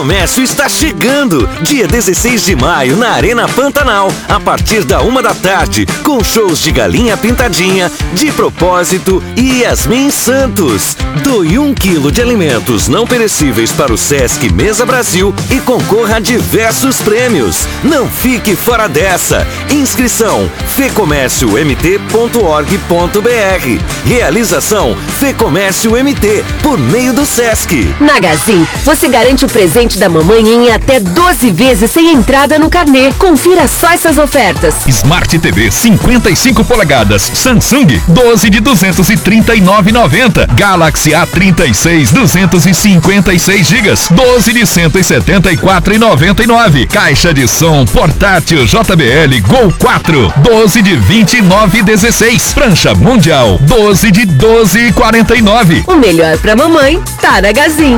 Comércio está chegando! Dia 16 de maio na Arena Pantanal, a partir da 13h, com shows de Galinha Pintadinha, De Propósito e Yasmin Santos. Doe 1 quilo de alimentos não perecíveis para o Sesc Mesa Brasil e concorra a diversos prêmios. Não fique fora dessa! Inscrição fecomérciomt.org.br. Realização Fecomércio MT, por meio do Sesc. Na Gazin, você garante o presente da mamãe em até 12 vezes sem entrada no carnê. Confira só essas ofertas. Smart TV 55 polegadas Samsung 12 de 239,90. Galaxy A36 256 GB 12 de 174,99. Caixa de som portátil JBL Gol 4 12 de 29,16. Prancha Mundial 12 de 12,49. O melhor pra mamãe tá na Gazin.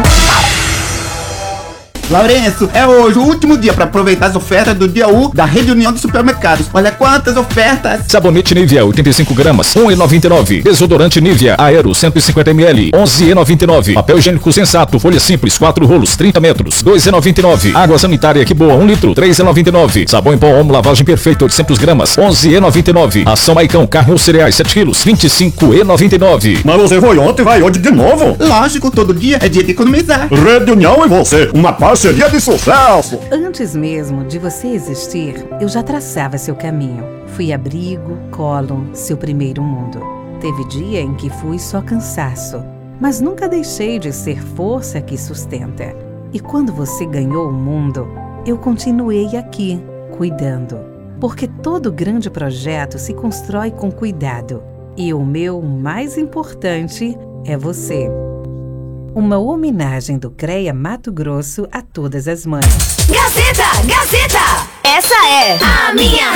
Lourenço, é hoje o último dia para aproveitar as ofertas do dia U da Rede União de Supermercados. Olha quantas ofertas! Sabonete Nivea 85 gramas, 1,99. Desodorante Nivea Aero 150 ml, 11,99. Papel higiênico Sensato, folha simples, 4 rolos, 30 metros, 2,99. Água sanitária Que Boa, 1 litro, 3,99. Sabão em pó Omo Lavagem Perfeita 800 gramas, 11,99. Ação Maicão, carne ou cereais 7 quilos, 25,99. Mas você foi ontem e vai hoje de novo? Lógico, todo dia é dia de economizar. Rede União e você, uma parceria de sucesso. Antes mesmo de você existir, eu já traçava seu caminho. Fui abrigo, colo, seu primeiro mundo. Teve dia em que fui só cansaço, mas nunca deixei de ser força que sustenta. E quando você ganhou o mundo, eu continuei aqui, cuidando. Porque todo grande projeto se constrói com cuidado. E o meu mais importante é você. Uma homenagem do CREA Mato Grosso a todas as mães. Gazeta! Gazeta! Essa é a minha